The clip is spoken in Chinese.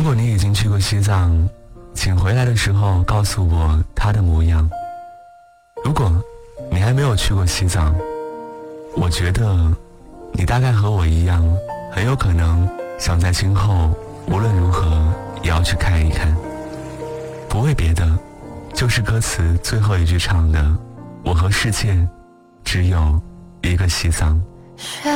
果你已经去过西藏，请回来的时候告诉我它的模样。如果你还没有去过西藏，我觉得你大概和我一样，很有可能想在今后无论如何也要去看一看。不为别的，就是歌词最后一句唱的，我和世界只有一个西藏。